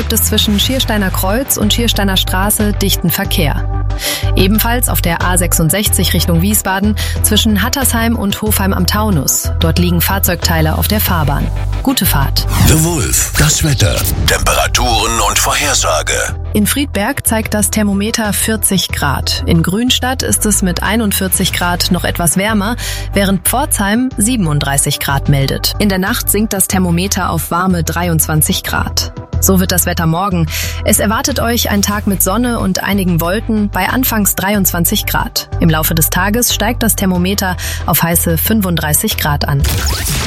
gibt es zwischen Schiersteiner Kreuz und Schiersteiner Straße dichten Verkehr. Ebenfalls auf der A66 Richtung Wiesbaden zwischen Hattersheim und Hofheim am Taunus. Dort liegen Fahrzeugteile auf der Fahrbahn. Gute Fahrt. The Wolf, das Wetter, Temperaturen und Vorhersage. In Friedberg zeigt das Thermometer 40 Grad. In Grünstadt ist es mit 41 Grad noch etwas wärmer, während Pforzheim 37 Grad meldet. In der Nacht sinkt das Thermometer auf warme 23 Grad. So wird das Wetter morgen. Es erwartet euch ein Tag mit Sonne und einigen Wolken bei anfangs 23 Grad. Im Laufe des Tages steigt das Thermometer auf heiße 35 Grad an.